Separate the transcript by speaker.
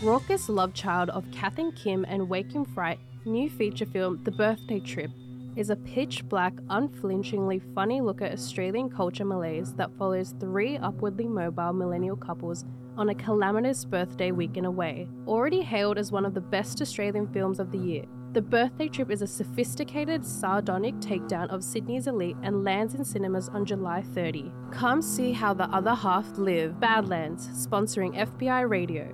Speaker 1: Raucous love child of Kath and Kim and Waking Fright, new feature film The Birthday Trip is a pitch-black, unflinchingly funny look at Australian culture malaise that follows three upwardly mobile millennial couples on a calamitous birthday weekend away. Already hailed as one of the best Australian films of the year, The Birthday Trip is a sophisticated, sardonic takedown of Sydney's elite and lands in cinemas on July 30. Come see how the other half live. Badlands, sponsoring FBI Radio.